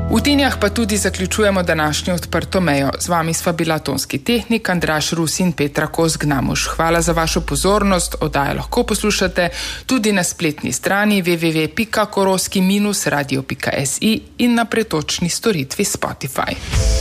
V Tinjah pa tudi zaključujemo današnjo odprto mejo. Z vami sva bila tonski tehnik Andraž Rus in Petra Kos-Gnamuš. Hvala za vašo pozornost. Oddajo lahko poslušate tudi na spletni strani www.koroski-radio.si in na pretočni storitvi Spotify.